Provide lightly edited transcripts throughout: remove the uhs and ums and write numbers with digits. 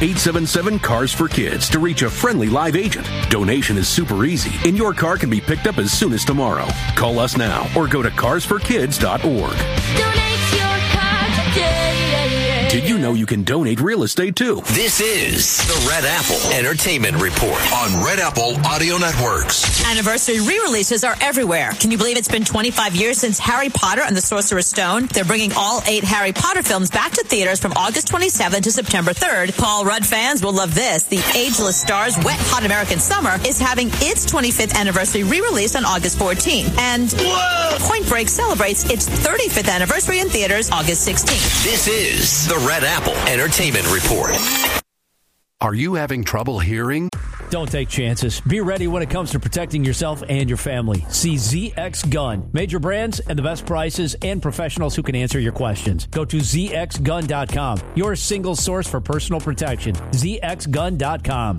877-CARS-FOR-KIDS to reach a friendly live agent. Donation is super easy, and your car can be picked up as soon as tomorrow. Call us now or go to carsforkids.org. Donate your car today. Did you know you can donate real estate too? This is the Red Apple Entertainment Report on Red Apple Audio Networks. Anniversary re-releases are everywhere. Can you believe it's been 25 years since Harry Potter and the Sorcerer's Stone? They're bringing all 8 Harry Potter films back to theaters from August 27th to September 3rd. Paul Rudd fans will love this. The Ageless Stars Wet Hot American Summer is having its 25th anniversary re-release on August 14th. And Point Break celebrates its 35th anniversary in theaters August 16th. This is the Red Apple Entertainment Report. Are you having trouble hearing? Don't take chances. Be ready when it comes to protecting yourself and your family. See ZX Gun. Major brands and the best prices and professionals who can answer your questions. Go to zxgun.com. Your single source for personal protection. zxgun.com.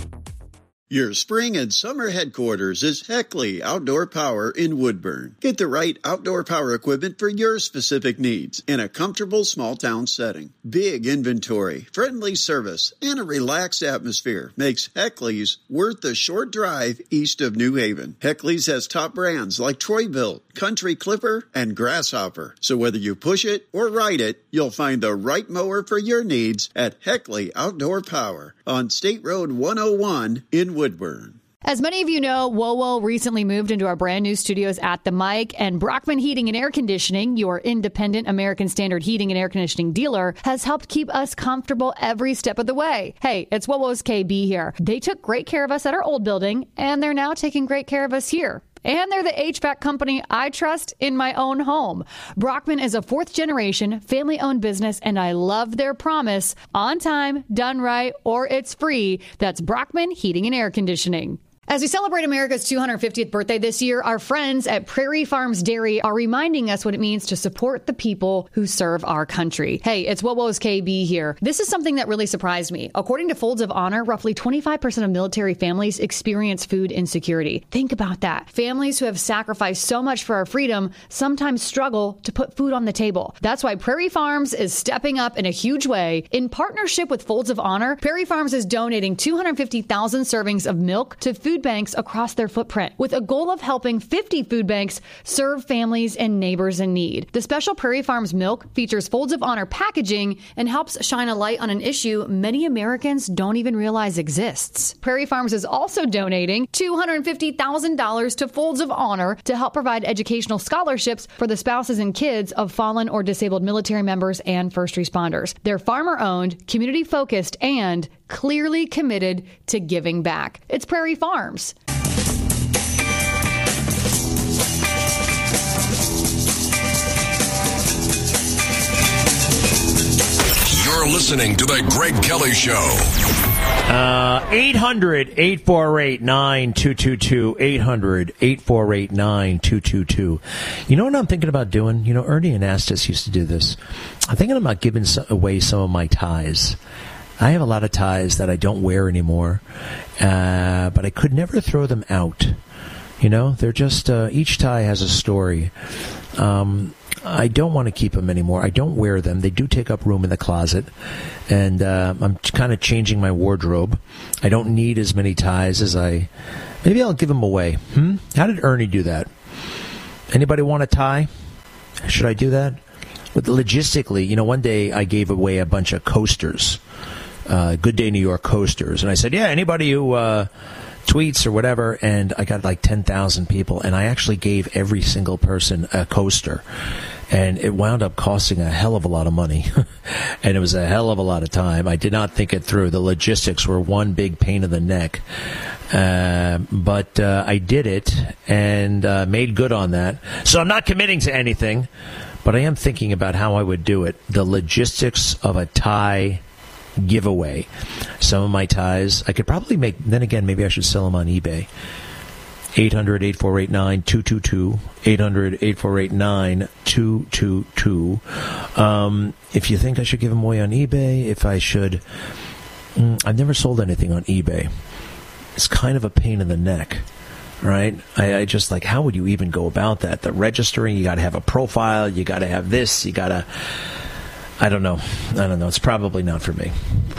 Your spring and summer headquarters is Heckley Outdoor Power in Woodburn. Get the right outdoor power equipment for your specific needs in a comfortable small town setting. Big inventory, friendly service, and a relaxed atmosphere makes Heckley's worth the short drive east of New Haven. Heckley's has top brands like Troy-Bilt, Country Clipper, and Grasshopper. So whether you push it or ride it, you'll find the right mower for your needs at Heckley Outdoor Power on State Road 101 in Woodburn. As many of you know, WoWo recently moved into our brand new studios at the Mic, and Brockman Heating and Air Conditioning, your independent American Standard heating and air conditioning dealer, has helped keep us comfortable every step of the way. Hey, it's WoWo's KB here. They took great care of us at our old building, and they're now taking great care of us here. And they're the HVAC company I trust in my own home. Brockman is a 4th-generation, family-owned business, and I love their promise: on time, done right, or it's free. That's Brockman Heating and Air Conditioning. As we celebrate America's 250th birthday this year, our friends at Prairie Farms Dairy are reminding us what it means to support the people who serve our country. Hey, it's WoWo's KB here. This is something that really surprised me. According to Folds of Honor, roughly 25% of military families experience food insecurity. Think about that. Families who have sacrificed so much for our freedom sometimes struggle to put food on the table. That's why Prairie Farms is stepping up in a huge way. In partnership with Folds of Honor, Prairie Farms is donating 250,000 servings of milk to food banks across their footprint, with a goal of helping 50 food banks serve families and neighbors in need. The special Prairie Farms milk features Folds of Honor packaging and helps shine a light on an issue many Americans don't even realize exists. Prairie Farms is also donating $250,000 to Folds of Honor to help provide educational scholarships for the spouses and kids of fallen or disabled military members and first responders. They're farmer-owned, community-focused, and clearly committed to giving back. It's Prairie Farms. You're listening to The Greg Kelly Show. 800-848-9222. 800-848-9222. You know what I'm thinking about doing? You know, Ernie Anastas used to do this. I'm thinking about giving away some of my ties. I have a lot of ties that I don't wear anymore, but I could never throw them out. You know, they're just, each tie has a story. I don't want to keep them anymore. I don't wear them. They do take up room in the closet, and I'm kind of changing my wardrobe. I don't need as many ties as maybe I'll give them away. How did Ernie do that? Anybody want a tie? Should I do that? But logistically, you know, one day I gave away a bunch of coasters. Good Day New York coasters. And I said, yeah, anybody who tweets or whatever, and I got like 10,000 people, and I actually gave every single person a coaster. And it wound up costing a hell of a lot of money, and it was a hell of a lot of time. I did not think it through. The logistics were one big pain in the neck. But I did it and made good on that. So I'm not committing to anything, but I am thinking about how I would do it. The logistics of a tie giveaway. Some of my ties I could probably make. Then again, maybe I should sell them on eBay. 800-848-9222. 800-848-9222. If you think I should give them away on eBay, if I should, I've never sold anything on eBay. It's kind of a pain in the neck, right? I just like, how would you even go about that? The registering, you got to have a profile, you got to have this, you got to. I don't know. It's probably not for me.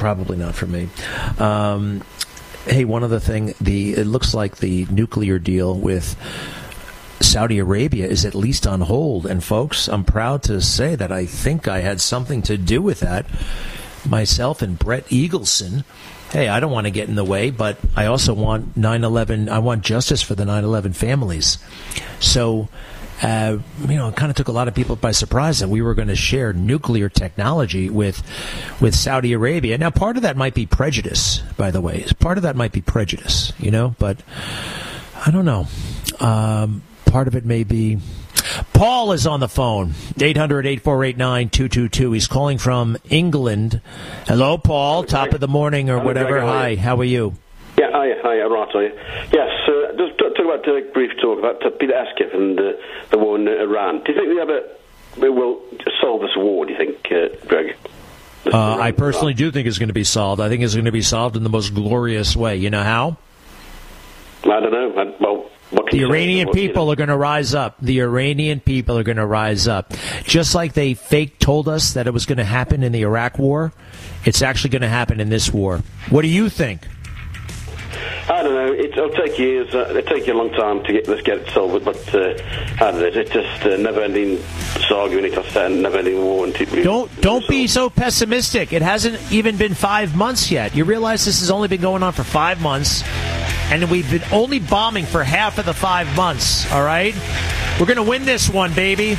Hey, one other thing. It looks like the nuclear deal with Saudi Arabia is at least on hold. And, folks, I'm proud to say that I think I had something to do with that. Myself and Brett Eagleson. Hey, I don't want to get in the way, but I also want 9/11. I want justice for the 9/11 families. So, it kind of took a lot of people by surprise that we were going to share nuclear technology with Saudi Arabia. Now, part of that might be prejudice, by the way. Part of that might be prejudice, but I don't know. Part of it may be. Paul is on the phone, 800-848-9222. He's calling from England. Hello, Paul. Top of the morning or whatever. Hi, how are you? Yeah, hi, right, are you? Yes, just talk about a brief talk about Peter Askew and the war in Iran. Do you think we will solve this war, do you think, Greg? I personally do think it's going to be solved. I think it's going to be solved in the most glorious way. You know how? I don't know. The Iranian people are going to rise up. The Iranian people are going to rise up. Just like they fake told us that it was going to happen in the Iraq war, it's actually going to happen in this war. What do you think? I don't know. It'll take years. It'll take you a long time to get it solved. But I don't know. It's just never-ending arguing. It's a never-ending war. Don't be so pessimistic. It hasn't even been 5 months yet. You realize this has only been going on for 5 months, and we've been only bombing for half of the 5 months. All right, we're going to win this one, baby.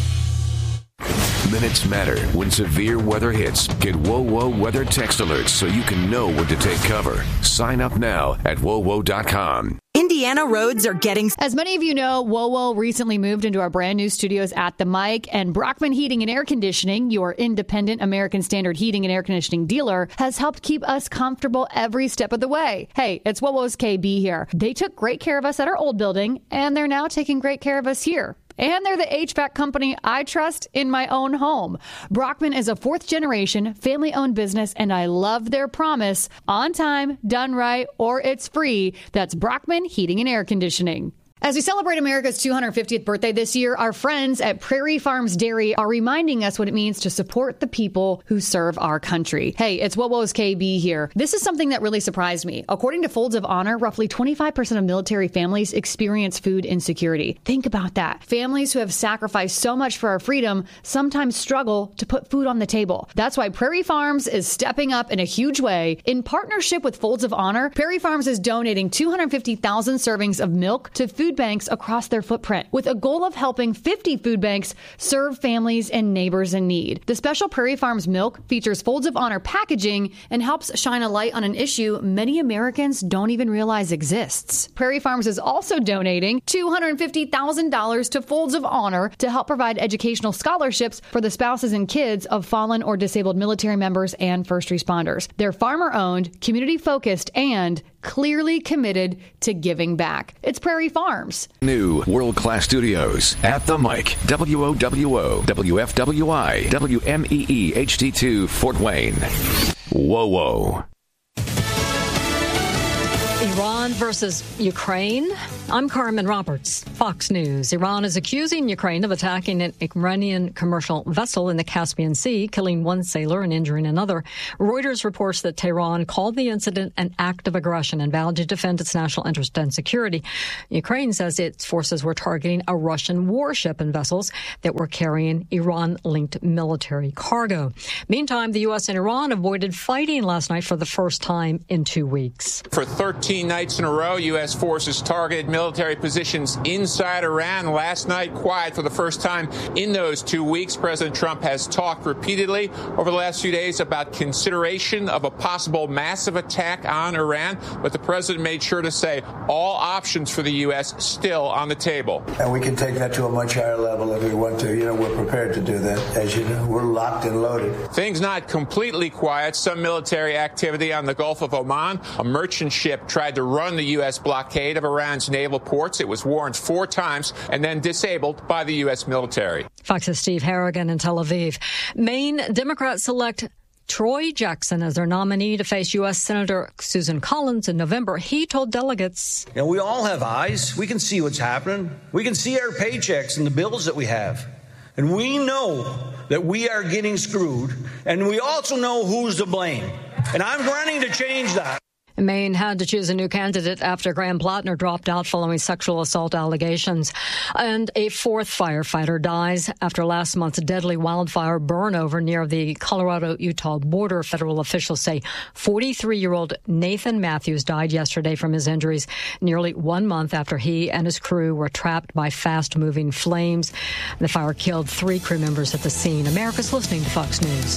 Minutes matter when severe weather hits. Get WoWo weather text alerts so you can know when to take cover. Sign up now at WoWo.com. Indiana roads are getting... As many of you know, WoWo recently moved into our brand new studios at the Mic, and Brockman Heating and Air Conditioning, your independent American Standard heating and air conditioning dealer, has helped keep us comfortable every step of the way. Hey, it's WoWo's KB here. They took great care of us at our old building, and they're now taking great care of us here. And they're the HVAC company I trust in my own home. Brockman is a fourth-generation, family-owned business, and I love their promise: on time, done right, or it's free. That's Brockman Heating and Air Conditioning. As we celebrate America's 250th birthday this year, our friends at Prairie Farms Dairy are reminding us what it means to support the people who serve our country. Hey, it's WoWo's KB here. This is something that really surprised me. According to Folds of Honor, roughly 25% of military families experience food insecurity. Think about that. Families who have sacrificed so much for our freedom sometimes struggle to put food on the table. That's why Prairie Farms is stepping up in a huge way. In partnership with Folds of Honor, Prairie Farms is donating 250,000 servings of milk to food banks across their footprint, with a goal of helping 50 food banks serve families and neighbors in need. The special Prairie Farms milk features Folds of Honor packaging and helps shine a light on an issue many Americans don't even realize exists. Prairie Farms is also donating $250,000 to Folds of Honor to help provide educational scholarships for the spouses and kids of fallen or disabled military members and first responders. They're farmer-owned, community-focused, and clearly committed to giving back. It's Prairie Farms. New world-class studios at the Mic. WOWO, WFWI, WMEE HD2 Fort Wayne. WoWo. Iran versus Ukraine. I'm Carmen Roberts, Fox News. Iran is accusing Ukraine of attacking an Iranian commercial vessel in the Caspian Sea, killing one sailor and injuring another. Reuters reports that Tehran called the incident an act of aggression and vowed to defend its national interest and security. Ukraine says its forces were targeting a Russian warship and vessels that were carrying Iran-linked military cargo. Meantime, the U.S. and Iran avoided fighting last night for the first time in 2 weeks. For 13 nights in a row, U.S. forces targeted military positions inside Iran. Last night, quiet for the first time in those 2 weeks. President Trump has talked repeatedly over the last few days about consideration of a possible massive attack on Iran, but the president made sure to say all options for the U.S. still on the table. And we can take that to a much higher level if we want to. You know, we're prepared to do that. As you know, we're locked and loaded. Things not completely quiet. Some military activity on the Gulf of Oman. A merchant ship tried to run the U.S. blockade of Iran's naval ports. It was warned 4 times and then disabled by the U.S. military. Fox's Steve Harrigan in Tel Aviv. Maine Democrats select Troy Jackson as their nominee to face U.S. Senator Susan Collins in November. He told delegates, "You know, we all have eyes. We can see what's happening. We can see our paychecks and the bills that we have. And we know that we are getting screwed, and we also know who's to blame. And I'm running to change that. Maine had to choose a new candidate after Graham Plattner dropped out following sexual assault allegations. And a fourth firefighter dies after last month's deadly wildfire burnover near the Colorado-Utah border. Federal officials say 43-year-old Nathan Matthews died yesterday from his injuries nearly 1 month after he and his crew were trapped by fast-moving flames. The fire killed 3 crew members at the scene. America's listening to Fox News.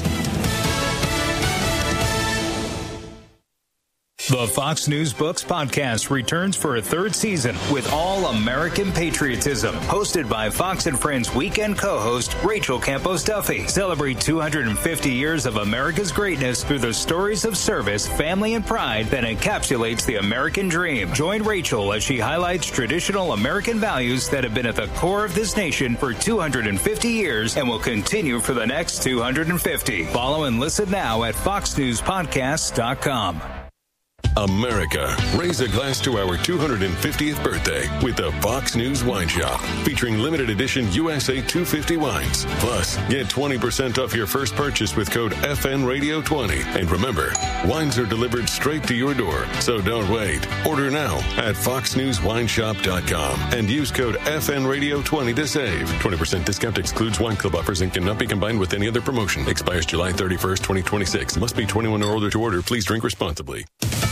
The Fox News Books podcast returns for a 3rd season with all American patriotism. Hosted by Fox and Friends weekend co-host Rachel Campos Duffy. Celebrate 250 years of America's greatness through the stories of service, family, and pride that encapsulates the American dream. Join Rachel as she highlights traditional American values that have been at the core of this nation for 250 years and will continue for the next 250. Follow and listen now at foxnewspodcasts.com. America, raise a glass to our 250th birthday with the Fox News Wine Shop, featuring limited edition USA 250 wines. Plus, get 20% off your first purchase with code FNRadio20. And remember, wines are delivered straight to your door, so don't wait. Order now at foxnewswineshop.com and use code FNRadio20 to save. 20% discount excludes wine club offers and cannot be combined with any other promotion. Expires July 31st, 2026. Must be 21 or older to order. Please drink responsibly.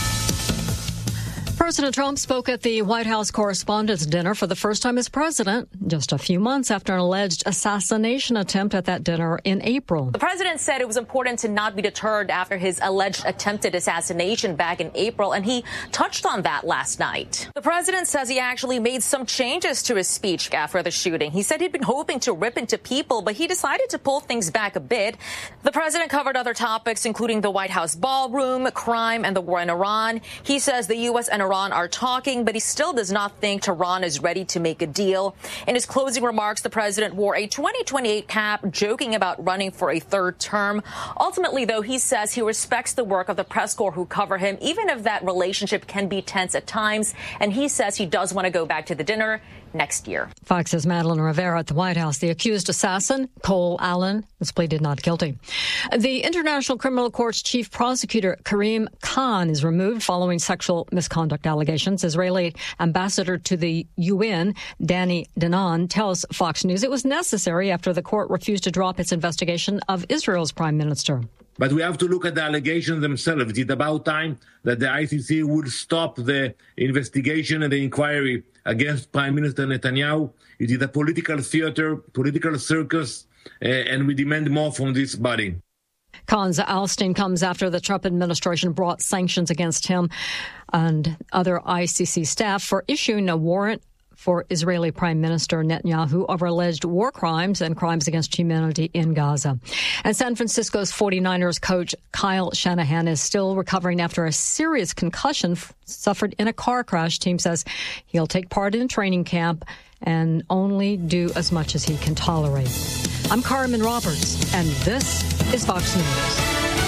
President Trump spoke at the White House Correspondents' Dinner for the first time as president, just a few months after an alleged assassination attempt at that dinner in April. The president said it was important to not be deterred after his alleged attempted assassination back in April, and he touched on that last night. The president says he actually made some changes to his speech after the shooting. He said he'd been hoping to rip into people, but he decided to pull things back a bit. The president covered other topics, including the White House ballroom, crime, and the war in Iran. He says the U.S. and Iran are talking, but he still does not think Tehran is ready to make a deal. In his closing remarks, the president wore a 2028 cap, joking about running for a 3rd term. Ultimately, though, he says he respects the work of the press corps who cover him, even if that relationship can be tense at times. And he says he does want to go back to the dinner next year. Fox's Madeline Rivera at the White House. The accused assassin, Cole Allen, was pleaded not guilty. The International Criminal Court's chief prosecutor, Karim Khan, is removed following sexual misconduct allegations. Israeli ambassador to the UN, Danny Danon, tells Fox News it was necessary after the court refused to drop its investigation of Israel's prime minister. But we have to look at the allegations themselves. It's about time that the ICC would stop the investigation and the inquiry against Prime Minister Netanyahu. It is a political theater, political circus, and we demand more from this body. Khan's ousting comes after the Trump administration brought sanctions against him and other ICC staff for issuing a warrant for Israeli Prime Minister Netanyahu over alleged war crimes and crimes against humanity in Gaza. And San Francisco's 49ers coach Kyle Shanahan is still recovering after a serious concussion suffered in a car crash. Team says he'll take part in training camp and only do as much as he can tolerate. I'm Carmen Roberts, and this is Fox News.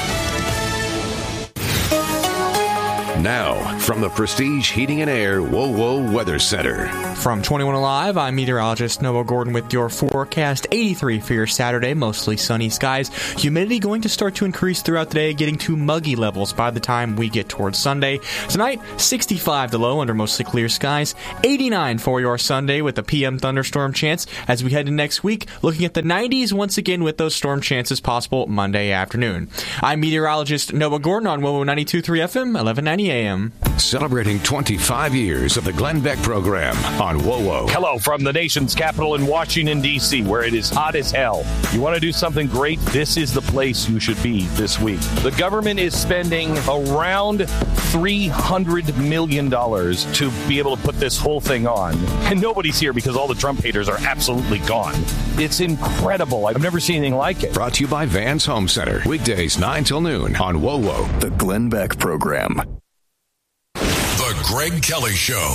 Now, from the Prestige Heating and Air WoWo Weather Center. From 21 Alive, I'm meteorologist Noah Gordon with your forecast. 83 for your Saturday, mostly sunny skies. Humidity going to start to increase throughout the day, getting to muggy levels by the time we get towards Sunday. Tonight, 65 the low under mostly clear skies. 89 for your Sunday with a PM thunderstorm chance. As we head into next week, looking at the 90s once again with those storm chances possible Monday afternoon. I'm meteorologist Noah Gordon on WoWo 92.3 FM, 1190 AM. Celebrating 25 years of the Glenn Beck program on WoWo. Hello from the nation's capital in Washington, D.C., where it is hot as hell. You want to do something great? This is the place you should be this week. The government is spending around $300 million to be able to put this whole thing on. And nobody's here because all the Trump haters are absolutely gone. It's incredible. I've never seen anything like it. Brought to you by Vans Home Center. Weekdays 9 till noon on WoWo. The Glenn Beck program. The Greg Kelly Show.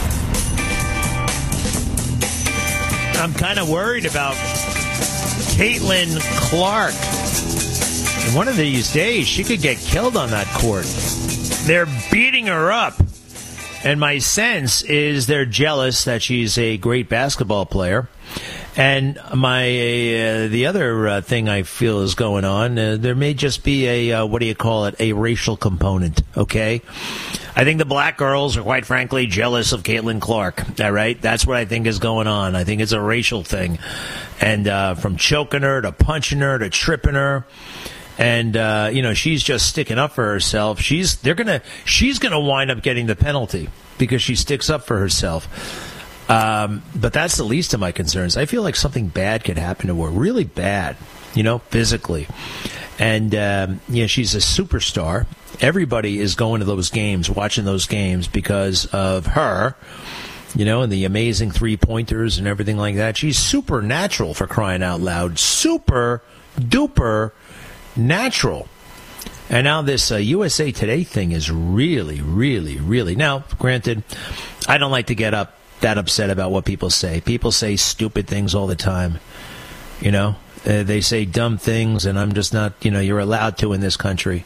I'm kind of worried about Caitlin Clark. And one of these days, she could get killed on that court. They're beating her up. And my sense is they're jealous that she's a great basketball player. And the other thing I feel is going on, there may just be a racial component, okay? I think the black girls are, quite frankly, jealous of Caitlin Clark, all right? That's what I think is going on. I think it's a racial thing. And from choking her to punching her to tripping her. And, she's just sticking up for herself. She's gonna wind up getting the penalty because she sticks up for herself. But that's the least of my concerns. I feel like something bad could happen to her, really bad, physically. And, she's a superstar. Everybody is going to those games, watching those games because of her, and the amazing three-pointers and everything like that. She's supernatural, for crying out loud. Super duper natural. And now this USA Today thing is really, really, really... Now, granted, I don't like to get that upset about what people say. People say stupid things all the time, they say dumb things, and I'm just not, you're allowed to in this country.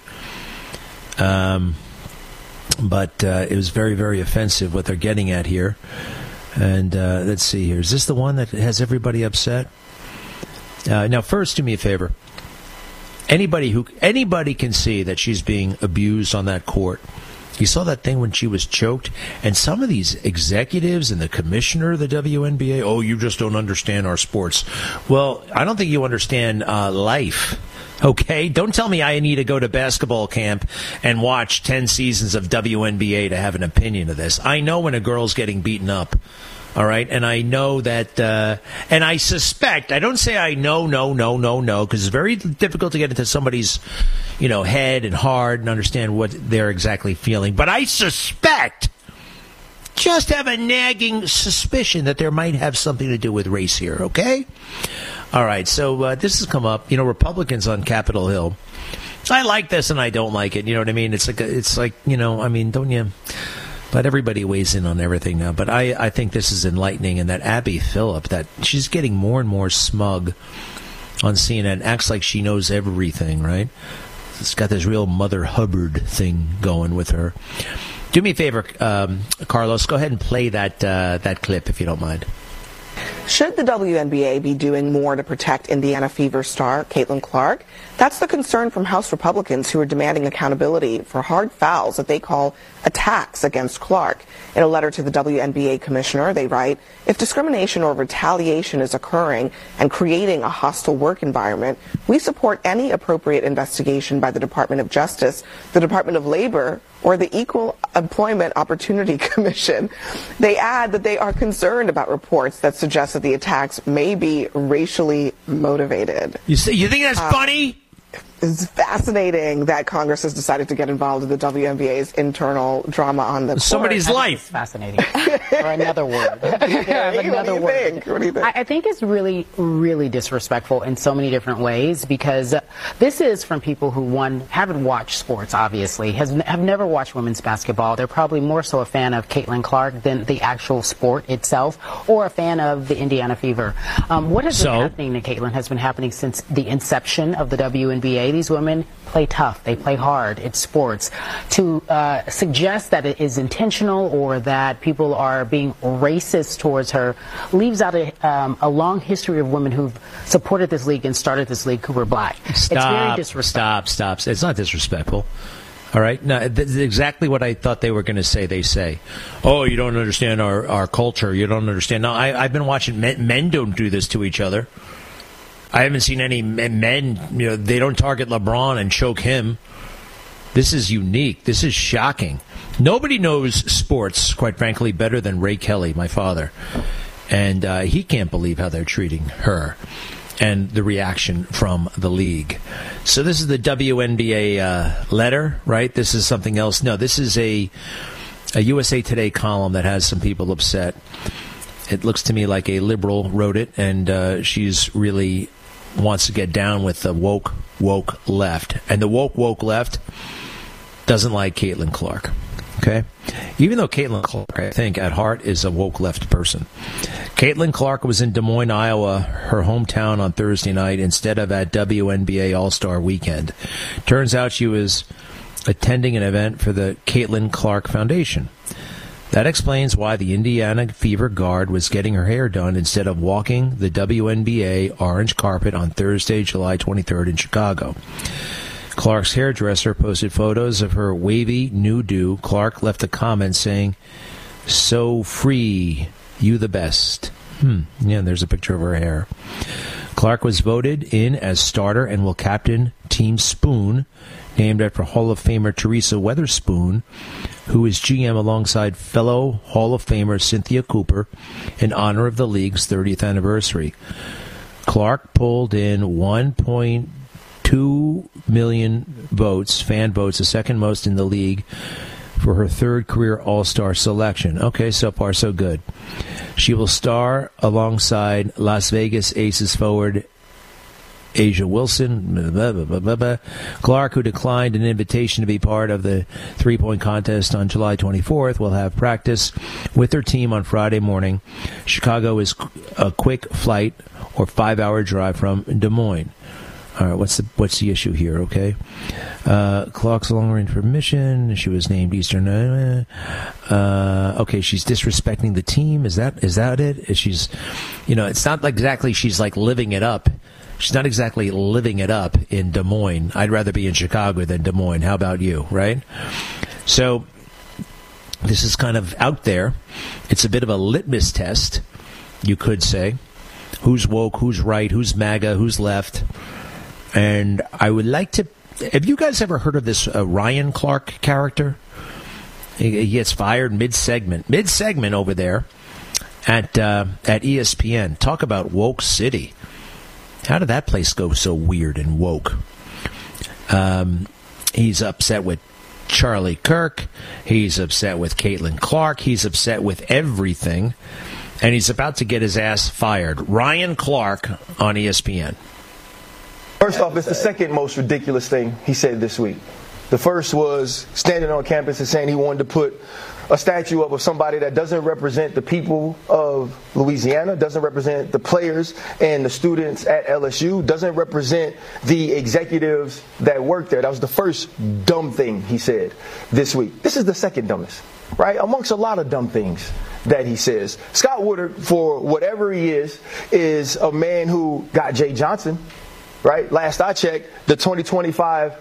But it was very, very offensive what they're getting at here. And let's see here. Is this the one that has everybody upset? Now, first, do me a favor. Anybody can see that she's being abused on that court. You saw that thing when she was choked? And some of these executives and the commissioner of the WNBA, oh, you just don't understand our sports. Well, I don't think you understand life. Okay? Don't tell me I need to go to basketball camp and watch 10 seasons of WNBA to have an opinion of this. I know when a girl's getting beaten up. All right, and I know that, and I suspect, I don't say I know, because it's very difficult to get into somebody's, head and heart and understand what they're exactly feeling. But I suspect, just have a nagging suspicion that there might have something to do with race here, okay? All right, so this has come up, Republicans on Capitol Hill. I like this and I don't like it, you know what I mean? It's like, don't you... But everybody weighs in on everything now. But I think this is enlightening, and that Abby Phillip, that she's getting more and more smug on CNN, acts like she knows everything, right? It's got this real Mother Hubbard thing going with her. Do me a favor, Carlos, go ahead and play that clip if you don't mind. Should the WNBA be doing more to protect Indiana Fever star Caitlin Clark? That's the concern from House Republicans who are demanding accountability for hard fouls that they call attacks against Clark. In a letter to the WNBA commissioner, they write, if discrimination or retaliation is occurring and creating a hostile work environment, we support any appropriate investigation by the Department of Justice, the Department of Labor, or the Equal Employment Opportunity Commission. They add that they are concerned about reports that suggest that the attacks may be racially motivated. You think that's funny? It's fascinating that Congress has decided to get involved in the WNBA's internal drama on the somebody's court. life. Fascinating. Or another word. Another word. What do you think? I think it's really, really disrespectful in so many different ways, because this is from people who, one, haven't watched sports, obviously, have never watched women's basketball. They're probably more so a fan of Caitlin Clark than the actual sport itself, or a fan of the Indiana Fever. What has been happening to Caitlin has been happening since the inception of the WNBA. These women play tough. They play hard. It's sports. To suggest that it is intentional or that people are being racist towards her leaves out a long history of women who've supported this league and started this league who were black. It's very disrespectful. Stop. It's not disrespectful. All right? No, that's exactly what I thought they were going to say. They say, oh, you don't understand our culture. You don't understand. No, I've been watching men don't do this to each other. I haven't seen any men, they don't target LeBron and choke him. This is unique. This is shocking. Nobody knows sports, quite frankly, better than Ray Kelly, my father. And he can't believe how they're treating her and the reaction from the league. So this is the WNBA letter, right? This is something else. No, this is a USA Today column that has some people upset. It looks to me like a liberal wrote it, and she's really wants to get down with the woke left. And the woke left doesn't like Caitlin Clark. Okay? Even though Caitlin Clark, I think, at heart is a woke left person. Caitlin Clark was in Des Moines, Iowa, her hometown, on Thursday night instead of at WNBA All-Star Weekend. Turns out she was attending an event for the Caitlin Clark Foundation. That explains why the Indiana Fever guard was getting her hair done instead of walking the WNBA orange carpet on Thursday, July 23rd in Chicago. Clark's hairdresser posted photos of her wavy new do. Clark left a comment saying, "So free, you the best." Yeah, there's a picture of her hair. Clark was voted in as starter and will captain Team Spoon, named after Hall of Famer Teresa Weatherspoon, who is GM alongside fellow Hall of Famer Cynthia Cooper in honor of the league's 30th anniversary. Clark pulled in 1.2 million votes, fan votes, the second most in the league, for her third career All-Star selection. Okay, so far so good. She will star alongside Las Vegas Aces forward Asia Wilson. Blah, blah, blah, blah. Clark, who declined an invitation to be part of the three-point contest on July 24th, will have practice with her team on Friday morning. Chicago is a quick flight or 5-hour drive from Des Moines. All right, what's the issue here? Okay, Clark's long-range permission. She was named Eastern. Okay, she's disrespecting the team. Is that it? She's, it's not like exactly she's like living it up. She's not exactly living it up in Des Moines. I'd rather be in Chicago than Des Moines. How about you? Right? So this is kind of out there. It's a bit of a litmus test, you could say. Who's woke? Who's right? Who's MAGA? Who's left? And I would like to... Have you guys ever heard of this Ryan Clark character? He gets fired mid-segment over there at ESPN. Talk about woke city. How did that place go so weird and woke? He's upset with Charlie Kirk. He's upset with Caitlin Clark. He's upset with everything. And he's about to get his ass fired. Ryan Clark on ESPN. First off, it's the second most ridiculous thing he said this week. The first was standing on campus and saying he wanted to put a statue up of somebody that doesn't represent the people of Louisiana, doesn't represent the players and the students at LSU, doesn't represent the executives that work there. That was the first dumb thing he said this week. This is the second dumbest, right? Amongst a lot of dumb things that he says. Scott Woodard, for whatever he is a man who got Jay Johnson, right? Last I checked, the 2025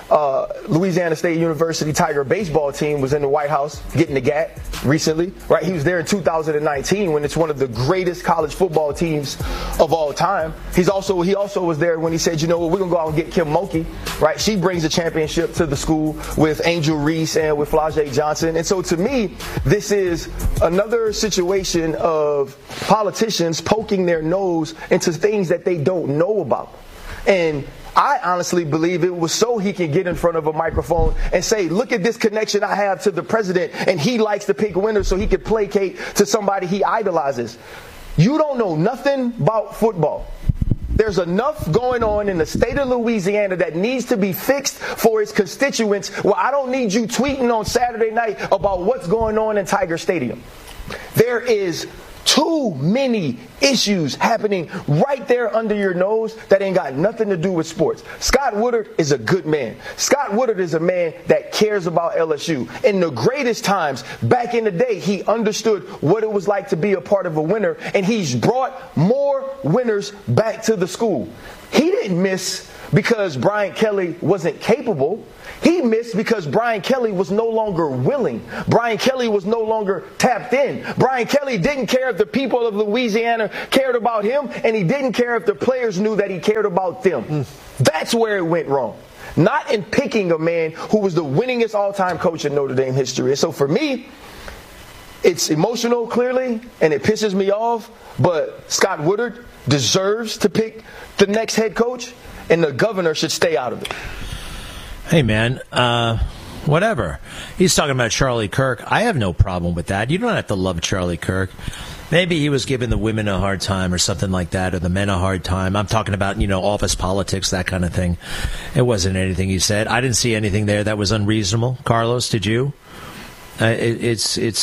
Louisiana State University Tiger baseball team was in the White House getting the GAT recently, right? He was there in 2019 when it's one of the greatest college football teams of all time. He also was there when he said, we're going to go out and get Kim Mulkey, right? She brings a championship to the school with Angel Reese and with Flau'jae Johnson. And so to me, this is another situation of politicians poking their nose into things that they don't know about. And I honestly believe it was so he can get in front of a microphone and say, look at this connection I have to the president, and he likes to pick winners so he could placate to somebody he idolizes. You don't know nothing about football. There's enough going on in the state of Louisiana that needs to be fixed for its constituents. Well, I don't need you tweeting on Saturday night about what's going on in Tiger Stadium. There is too many issues happening right there under your nose that ain't got nothing to do with sports. Scott Woodard is a good man. Scott Woodard is a man that cares about LSU. In the greatest times, back in the day, he understood what it was like to be a part of a winner, and he's brought more winners back to the school. He didn't miss because Brian Kelly wasn't capable. He missed because Brian Kelly was no longer willing. Brian Kelly was no longer tapped in. Brian Kelly didn't care if the people of Louisiana cared about him, and he didn't care if the players knew that he cared about them. That's where it went wrong. Not in picking a man who was the winningest all-time coach in Notre Dame history. And so for me, it's emotional, clearly, and it pisses me off, but Scott Woodard deserves to pick the next head coach, and the governor should stay out of it. Hey, man, whatever. He's talking about Charlie Kirk. I have no problem with that. You don't have to love Charlie Kirk. Maybe he was giving the women a hard time or something like that, or the men a hard time. I'm talking about, office politics, that kind of thing. It wasn't anything he said. I didn't see anything there that was unreasonable. Carlos, did you? I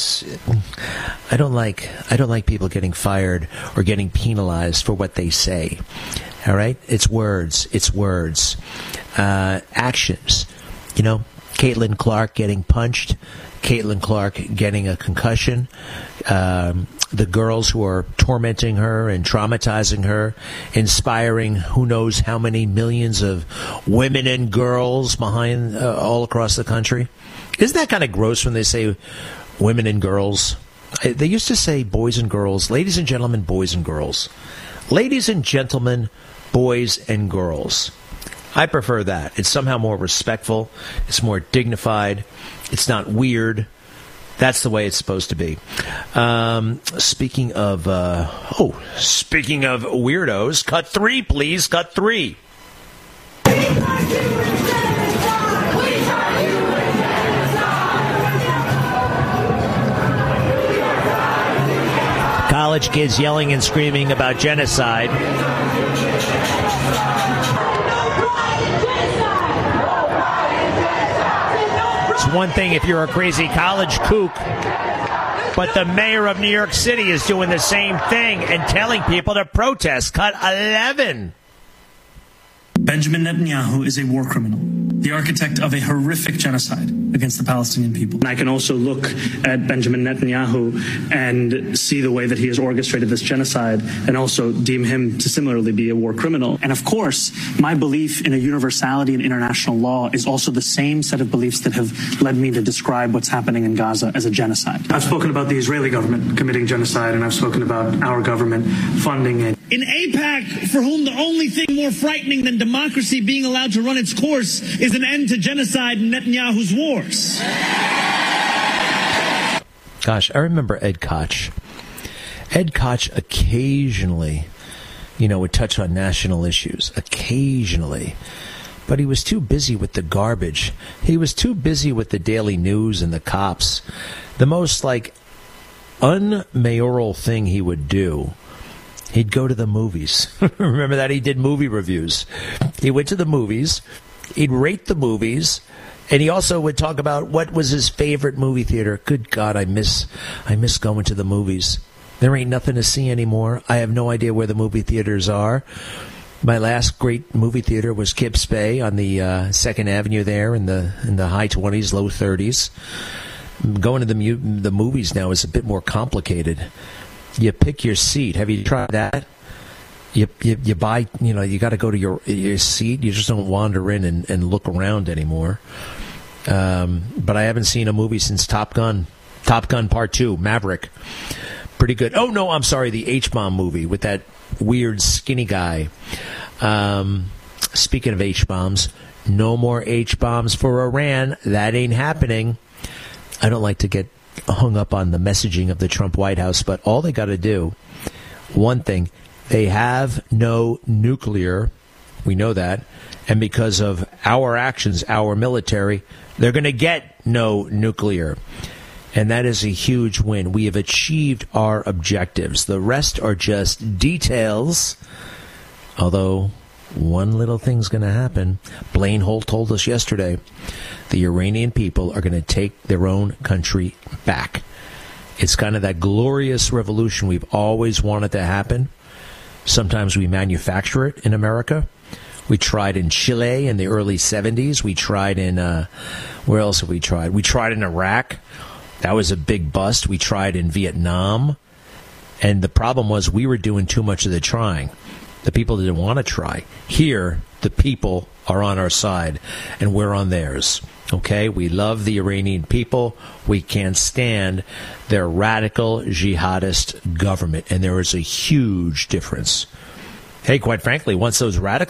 don't like people getting fired or getting penalized for what they say. All right? It's words. Actions. Caitlin Clark getting punched, Caitlin Clark getting a concussion, the girls who are tormenting her and traumatizing her, inspiring who knows how many millions of women and girls behind all across the country. Isn't that kind of gross when they say women and girls? They used to say boys and girls, ladies and gentlemen, boys and girls. Ladies and gentlemen, boys and girls. I prefer that. It's somehow more respectful. It's more dignified. It's not weird. That's the way it's supposed to be. Speaking of weirdos, cut 3, please. Cut 3. College kids yelling and screaming about genocide. It's one thing if you're a crazy college kook, but the mayor of New York City is doing the same thing and telling people to protest. Cut 11. Benjamin Netanyahu is a war criminal, the architect of a horrific genocide against the Palestinian people. And I can also look at Benjamin Netanyahu and see the way that he has orchestrated this genocide and also deem him to similarly be a war criminal. And of course, my belief in a universality in international law is also the same set of beliefs that have led me to describe what's happening in Gaza as a genocide. I've spoken about the Israeli government committing genocide, and I've spoken about our government funding it. In AIPAC, for whom the only thing more frightening than democracy being allowed to run its course is an end to genocide and Netanyahu's wars. Gosh, I remember Ed Koch. Ed Koch occasionally, would touch on national issues. Occasionally. But he was too busy with the garbage. He was too busy with the daily news and the cops. The most, unmayoral thing he would do, he'd go to the movies. Remember that? He did movie reviews. He went to the movies. He'd rate the movies. And he also would talk about what was his favorite movie theater. Good God, I miss going to the movies. There ain't nothing to see anymore. I have no idea where the movie theaters are. My last great movie theater was Kips Bay on the 2nd Avenue there in the high 20s, low 30s. Going to the movies now is a bit more complicated. You pick your seat. Have you tried that? You buy, you got to go to your seat. You just don't wander in and look around anymore. But I haven't seen a movie since Top Gun Part 2, Maverick. Pretty good. Oh, no, I'm sorry, the H-Bomb movie with that weird skinny guy. Speaking of H-Bombs, no more H-Bombs for Iran. That ain't happening. I don't like to get hung up on the messaging of the Trump White House, but all they got to do, one thing, they have no nuclear. We know that. And because of our actions, our military, they're going to get no nuclear. And that is a huge win. We have achieved our objectives. The rest are just details. Although one little thing's going to happen. Blaine Holt told us yesterday, the Iranian people are going to take their own country back. It's kind of that glorious revolution we've always wanted to happen. Sometimes we manufacture it in America. We tried in Chile in the early 70s. We tried in, where else have we tried? We tried in Iraq. That was a big bust. We tried in Vietnam. And the problem was we were doing too much of the trying. The people didn't want to try. Here, the people are on our side, and we're on theirs. Okay? We love the Iranian people. We can't stand their radical jihadist government, and there is a huge difference. Hey, quite frankly, once those radical